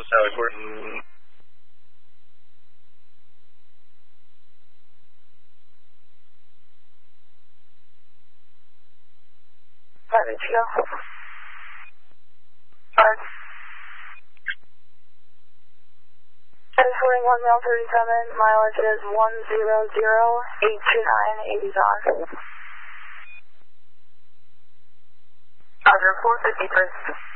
Southwest Highway Court. Ready to go. Alright. Entering 1 mile 37, mileage is 100,829, 80 on. Roger, 453.